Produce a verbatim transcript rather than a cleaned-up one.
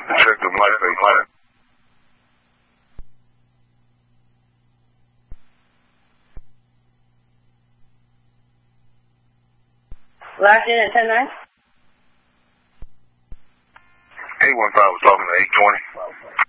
Detective Mike Mike. Last in at ten nine? eight one five was talking to eight twenty.